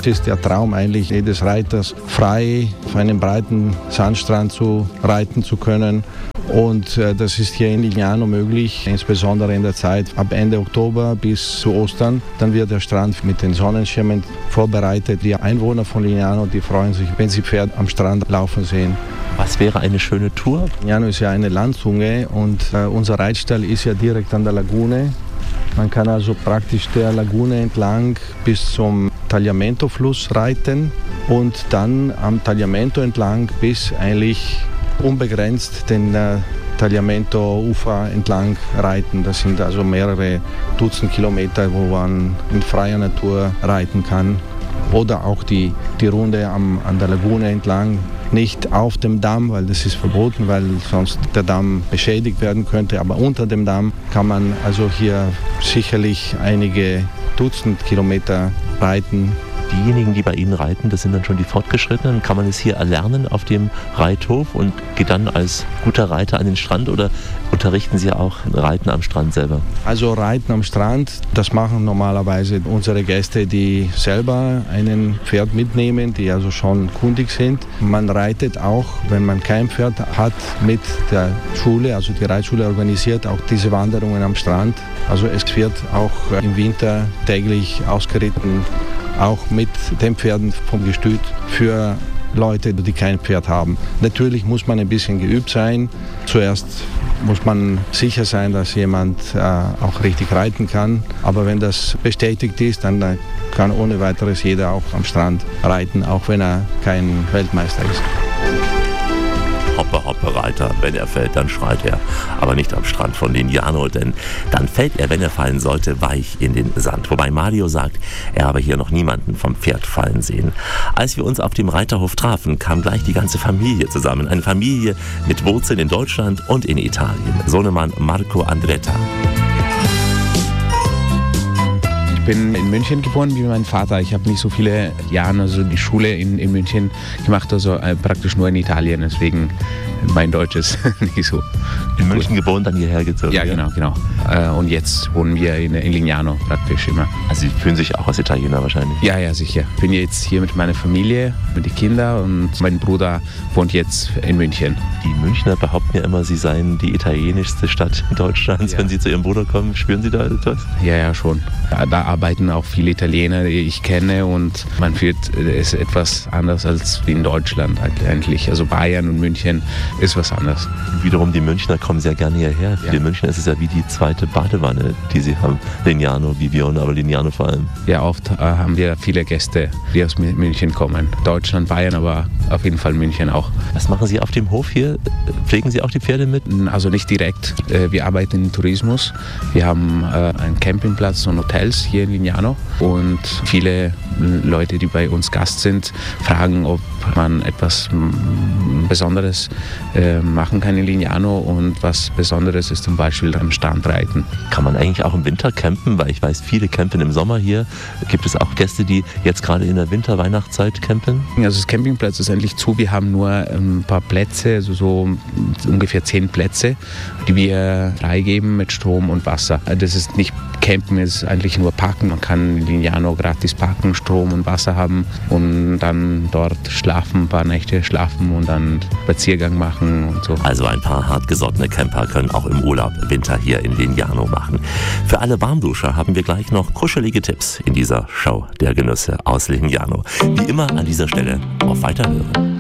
Es ist der Traum eigentlich jedes Reiters, frei auf einem breiten Sandstrand zu reiten zu können. Und das ist hier in Lignano möglich, insbesondere in der Zeit ab Ende Oktober bis zu Ostern. Dann wird der Strand mit den Sonnenschirmen vorbereitet. Die Einwohner von Lignano, die freuen sich, wenn sie Pferd am Strand laufen sehen. Was wäre eine schöne Tour? Lignano ist ja eine Landzunge und unser Reitstall ist ja direkt an der Lagune. Man kann also praktisch der Lagune entlang bis zum Tagliamento-Fluss reiten und dann am Tagliamento entlang bis eigentlich unbegrenzt den Tagliamento-Ufer entlang reiten. Das sind also mehrere Dutzend Kilometer, wo man in freier Natur reiten kann. Oder auch die Runde an der Lagune entlang. Nicht auf dem Damm, weil das ist verboten, weil sonst der Damm beschädigt werden könnte. Aber unter dem Damm kann man also hier sicherlich einige Dutzend Kilometer reiten. Diejenigen, die bei Ihnen reiten, das sind dann schon die Fortgeschrittenen. Kann man es hier erlernen auf dem Reithof und geht dann als guter Reiter an den Strand oder unterrichten Sie auch Reiten am Strand selber? Also Reiten am Strand, das machen normalerweise unsere Gäste, die selber einen Pferd mitnehmen, die also schon kundig sind. Man reitet auch, wenn man kein Pferd hat, mit der Schule, also die Reitschule organisiert auch diese Wanderungen am Strand. Also es wird auch im Winter täglich ausgeritten, auch mit den Pferden vom Gestüt für Leute, die kein Pferd haben. Natürlich muss man ein bisschen geübt sein. Zuerst muss man sicher sein, dass jemand auch richtig reiten kann. Aber wenn das bestätigt ist, dann kann ohne weiteres jeder auch am Strand reiten, auch wenn er kein Weltmeister ist. Hoppe, hoppe, Reiter, wenn er fällt, dann schreit er. Aber nicht am Strand von Lignano, denn dann fällt er, wenn er fallen sollte, weich in den Sand. Wobei Mario sagt, er habe hier noch niemanden vom Pferd fallen sehen. Als wir uns auf dem Reiterhof trafen, kam gleich die ganze Familie zusammen. Eine Familie mit Wurzeln in Deutschland und in Italien. Sohnemann Marco Andretta. Ich bin in München geboren wie mein Vater. Ich habe nicht so viele Jahre also die Schule in München gemacht, also praktisch nur in Italien. Deswegen mein Deutsch ist nicht so. In München geboren, dann hierher gezogen? Ja, genau. Und jetzt wohnen wir in Lignano praktisch immer. Also Sie fühlen sich auch als Italiener wahrscheinlich? Ja, sicher. Ich bin jetzt hier mit meiner Familie, mit den Kindern und mein Bruder wohnt jetzt in München. Die Münchner behaupten ja immer, sie seien die italienischste Stadt Deutschlands. Ja. Wenn Sie zu Ihrem Bruder kommen, spüren Sie da etwas? Ja, schon. Da arbeiten auch viele Italiener, die ich kenne und man fühlt es etwas anders als wie in Deutschland eigentlich. Also Bayern und München ist was anderes. Wiederum die Münchner kommen sehr gerne hierher. Für die Münchner ist es ja wie die zweite Badewanne, die sie haben. Lignano, Vivione, aber Lignano vor allem. Ja, oft haben wir viele Gäste, die aus München kommen. Deutschland, Bayern, aber auf jeden Fall München auch. Was machen Sie auf dem Hof hier? Pflegen Sie auch die Pferde mit? Also nicht direkt. Wir arbeiten im Tourismus. Wir haben einen Campingplatz und Hotels hier in Lignano. Und viele Leute, die bei uns Gast sind, fragen, ob man etwas Besonderes machen kann in Lignano. Und was Besonderes ist zum Beispiel am Strand reiten. Kann man eigentlich auch im Winter campen? Weil ich weiß, viele campen im Sommer hier. Gibt es auch Gäste, die jetzt gerade in der Winter-Weihnachtszeit campen? Also das Campingplatz ist eigentlich zu. Wir haben nur ein paar Plätze, also so ungefähr 10 Plätze, die wir freigeben mit Strom und Wasser. Das ist nicht Campen, ist eigentlich nur Parken. Man kann in Lignano gratis parken, Strom und Wasser haben und dann dort schlafen, ein paar Nächte schlafen und dann Spaziergang machen und so. Also ein paar hartgesottene Camper können auch im Urlaub Winter hier in Lignano machen. Für alle Warmduscher haben wir gleich noch kuschelige Tipps in dieser Show der Genüsse aus Lignano. Wie immer an dieser Stelle auf Weiterhören.